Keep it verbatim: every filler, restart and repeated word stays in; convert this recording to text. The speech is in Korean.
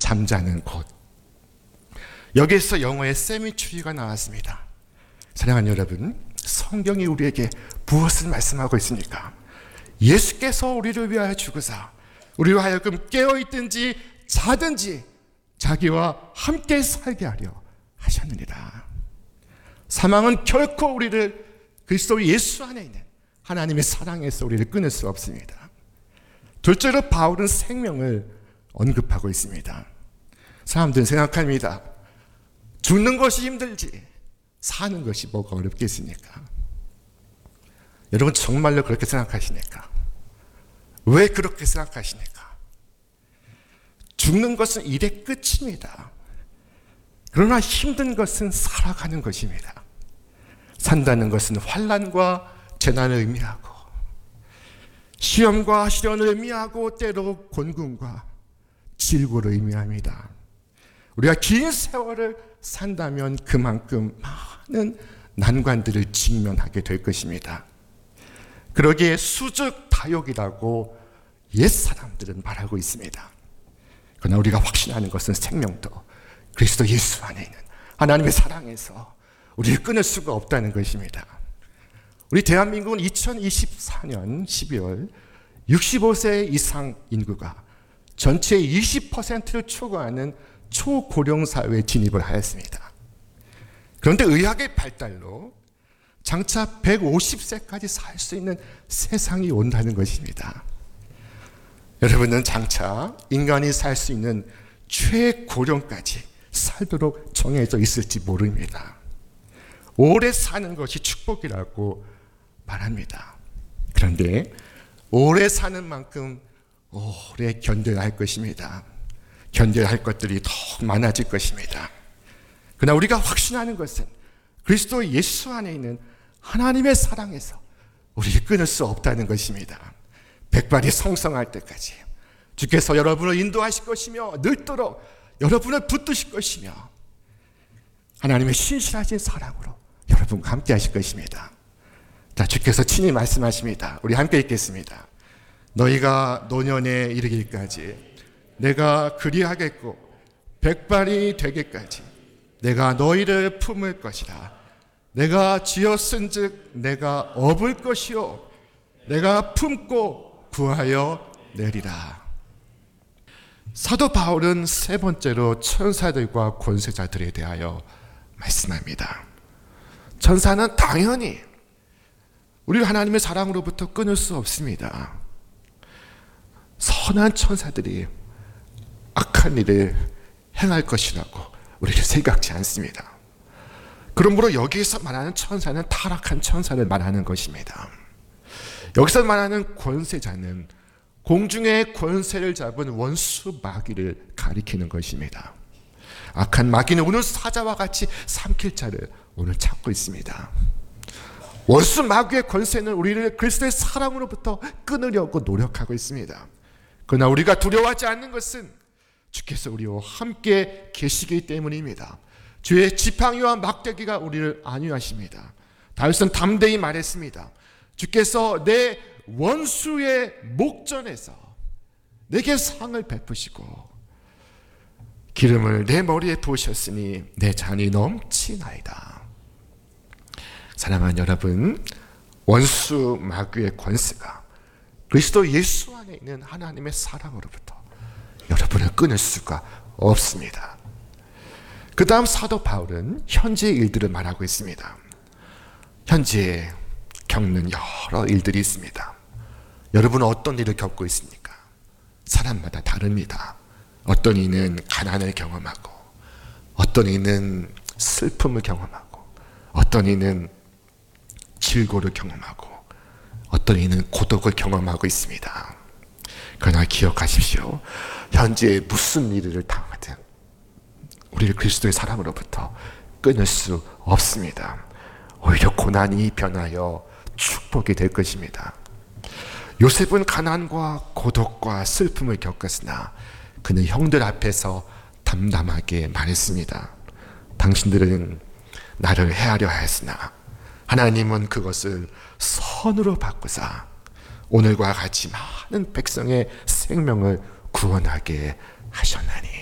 잠자는 곳. 여기에서 영어의 세미추리가 나왔습니다. 사랑하는 여러분, 성경이 우리에게 무엇을 말씀하고 있습니까? 예수께서 우리를 위하여 죽으사 우리로 하여금 깨어있든지 자든지 자기와 함께 살게 하려 하셨느니라. 사망은 결코 우리를 그리스도 예수 안에 있는 하나님의 사랑에서 우리를 끊을 수 없습니다. 둘째로 바울은 생명을 언급하고 있습니다. 사람들은 생각합니다. 죽는 것이 힘들지 사는 것이 뭐가 어렵겠습니까? 여러분 정말로 그렇게 생각하십니까? 왜 그렇게 생각하십니까? 죽는 것은 일의 끝입니다. 그러나 힘든 것은 살아가는 것입니다. 산다는 것은 환난과 재난을 의미하고 시험과 시련을 의미하고 때로 곤궁과 질고를 의미합니다. 우리가 긴 세월을 산다면 그만큼 많은 난관들을 직면하게 될 것입니다. 그러기에 수즉다욕이라고 옛사람들은 말하고 있습니다. 그러나 우리가 확신하는 것은 생명도 그리스도 예수 안에 있는 하나님의 사랑에서 우리를 끊을 수가 없다는 것입니다. 우리 대한민국은 이천이십사 년 십이월 육십오 세 이상 인구가 전체의 이십 퍼센트를 초과하는 초고령 사회에 진입을 하였습니다. 그런데 의학의 발달로 장차 백오십 세까지 살 수 있는 세상이 온다는 것입니다. 여러분은 장차 인간이 살 수 있는 최고령까지 살도록 정해져 있을지 모릅니다. 오래 사는 것이 축복이라고 말합니다. 그런데 오래 사는 만큼 오래 견뎌야 할 것입니다. 견뎌야 할 것들이 더 많아질 것입니다. 그러나 우리가 확신하는 것은 그리스도 예수 안에 있는 하나님의 사랑에서 우리를 끊을 수 없다는 것입니다. 백발이 성성할 때까지 주께서 여러분을 인도하실 것이며 늘도록 여러분을 붙드실 것이며 하나님의 신실하신 사랑으로 여러분과 함께 하실 것입니다. 자, 주께서 친히 말씀하십니다. 우리 함께 읽겠습니다. 너희가 노년에 이르기까지 내가 그리하겠고 백발이 되기까지 내가 너희를 품을 것이라. 내가 지었은즉 내가 업을 것이요 내가 품고 구하여 내리라. 사도 바울은 세 번째로 천사들과 권세자들에 대하여 말씀합니다. 천사는 당연히 우리 하나님의 사랑으로부터 끊을 수 없습니다. 선한 천사들이 악한 일을 행할 것이라고 우리를 생각지 않습니다. 그러므로 여기에서 말하는 천사는 타락한 천사를 말하는 것입니다. 여기서 말하는 권세자는 공중의 권세를 잡은 원수 마귀를 가리키는 것입니다. 악한 마귀는 오늘 사자와 같이 삼킬 자를 오늘 찾고 있습니다. 원수 마귀의 권세는 우리를 그리스도의 사랑으로부터 끊으려고 노력하고 있습니다. 그러나 우리가 두려워하지 않는 것은 주께서 우리와 함께 계시기 때문입니다. 주의 지팡이와 막대기가 우리를 안위하십니다. 다윗은 담대히 말했습니다. 주께서 내 원수의 목전에서 내게 상을 베푸시고 기름을 내 머리에 부으셨으니 내 잔이 넘치나이다. 사랑하는 여러분, 원수 마귀의 권세가 그리스도 예수 안에 있는 하나님의 사랑으로부터 여러분을 끊을 수가 없습니다. 그 다음 사도 바울은 현재의 일들을 말하고 있습니다. 현재 겪는 여러 일들이 있습니다. 여러분은 어떤 일을 겪고 있습니까? 사람마다 다릅니다. 어떤 이는 가난을 경험하고 어떤 이는 슬픔을 경험하고 어떤 이는 질고를 경험하고 어떤 이는 고독을 경험하고 있습니다. 그러나 기억하십시오. 현재 무슨 일을 당하든 우리를 그리스도의 사랑으로부터 끊을 수 없습니다. 오히려 고난이 변하여 축복이 될 것입니다. 요셉은 가난과 고독과 슬픔을 겪었으나 그는 형들 앞에서 담담하게 말했습니다. 당신들은 나를 해하려 하였으나 하나님은 그것을 선으로 바꾸사 오늘과 같이 많은 백성의 생명을 구원하게 하셨나니.